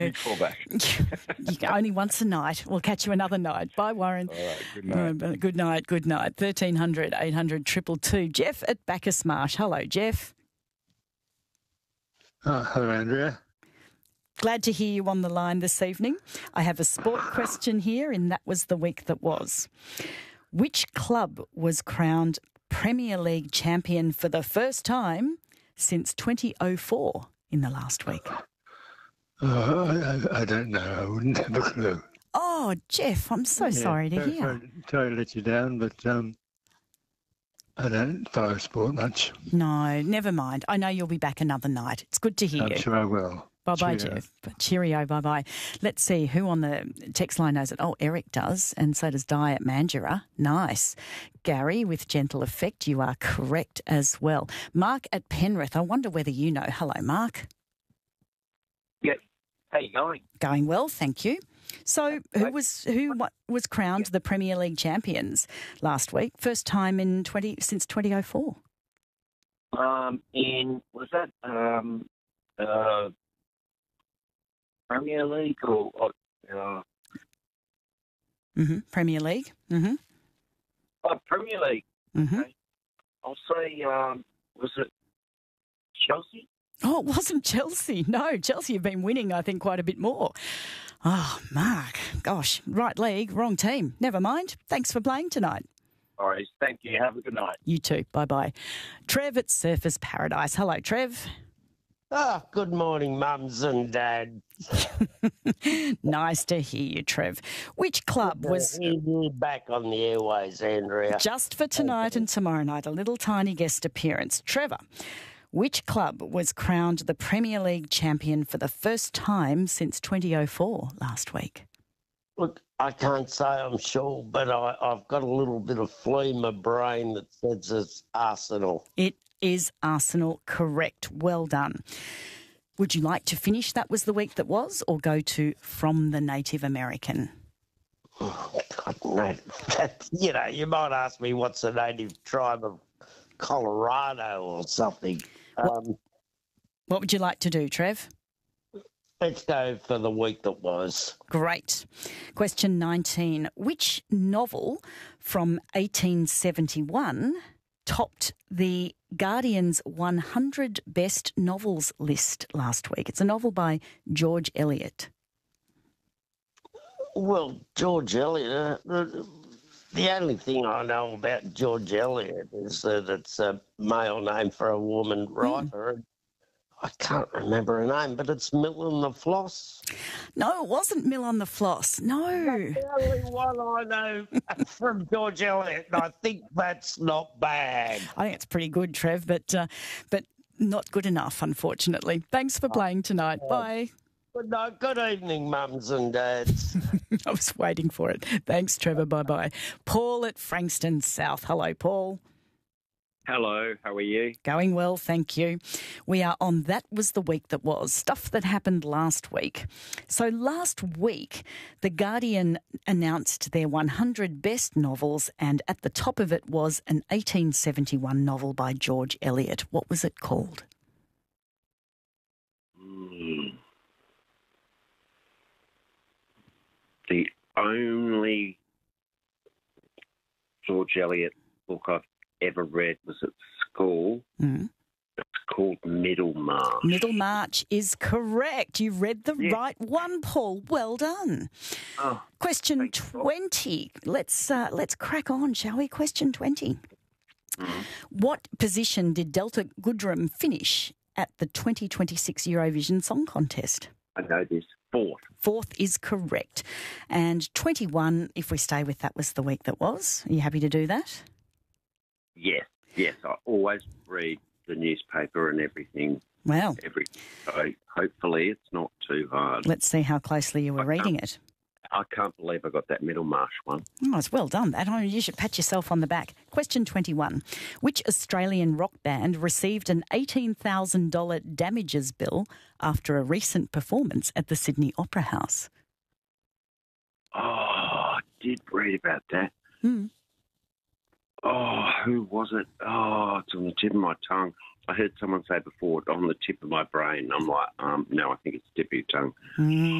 Big callback. Only once a night. We'll catch you another night. Bye, Warren. All right, good night. Good night, good night. 1300 800 222. Jeff at Bacchus Marsh. Hello, Jeff. Hello, Andrea. Glad to hear you on the line this evening. I have a sport question here, and that was the week that was. Which club was crowned Premier League champion for the first time since 2004 in the last week? I don't know. I wouldn't have a clue. Oh, Jeff, I'm so sorry to hear. Sorry to let you down, but I don't follow sport much. No, never mind. I know you'll be back another night. It's good to hear you. I'm sure I will. Bye-bye, Cheerio. Jeff. Cheerio, bye-bye. Let's see who on the text line knows it. Oh, Eric does, and so does Di at Mandurah. Nice. Gary with Gentle Effect, you are correct as well. Mark at Penrith, I wonder whether you know. Hello, Mark. Yeah. How you going? Going well, thank you. So who was crowned the Premier League champions last week? First time since 2004. Was that Premier League or Premier League. Premier League? Okay. I'll say was it Chelsea? Oh, it wasn't Chelsea. No, Chelsea have been winning, I think, quite a bit more. Oh, Mark. Gosh, right league, wrong team. Never mind. Thanks for playing tonight. All right, thank you. Have a good night. You too. Bye-bye. Trev at Surfers Paradise. Hello, Trev. Good morning, mums and dads. Nice to hear you, Trev. Which club was... You back on the airways, Andrea. Just for tonight and tomorrow night, a little tiny guest appearance. Trevor, which club was crowned the Premier League champion for the first time since 2004 last week? Look, I can't say I'm sure, but I've got a little bit of flea in my brain that says it's Arsenal. It is Arsenal, correct. Well done. Would you like to finish That Was the Week That Was, or go to From the Native American? Oh, God, no. You might ask me what's the native tribe of Colorado or something. What would you like to do, Trev? Let's go for the week that was. Great. Question 19. Which novel from 1871 topped the Guardian's 100 best novels list last week? It's a novel by George Eliot. Well, George Eliot, the only thing I know about George Eliot is that it's a male name for a woman writer. I can't remember her name, but it's Mill and the Floss. No, it wasn't Mill on the Floss. No. That's the only one I know from George Eliot, and I think that's not bad. I think it's pretty good, Trev, but not good enough, unfortunately. Thanks for playing tonight. Bye. Good evening, mums and dads. I was waiting for it. Thanks, Trevor. Bye-bye. Paul at Frankston South. Hello, Paul. Hello, how are you? Going well, thank you. We are on That Was the Week That Was, stuff that happened last week. So last week, The Guardian announced their 100 best novels, and at the top of it was an 1871 novel by George Eliot. What was it called? The only George Eliot book I've ever read was at school. It's called Middlemarch. Middlemarch is correct. You read the right one, Paul. Well done. Question 20. Let's crack on, shall we? Question 20. What position did Delta Goodrem finish at the 2026 Eurovision Song Contest? I know this. Fourth. Fourth is correct. And 21, if we stay with That Was the Week That Was. Are you happy to do that? Yes. I always read the newspaper and everything. Well. So hopefully it's not too hard. Let's see how closely you were reading it. I can't believe I got that Middlemarch one. Oh, it's well done. You should pat yourself on the back. Question 21. Which Australian rock band received an $18,000 damages bill after a recent performance at the Sydney Opera House? Oh, I did read about that. Oh, who was it? Oh, it's on the tip of my tongue. I heard someone say before, on the tip of my brain. I'm like, no, I think it's tip of your tongue.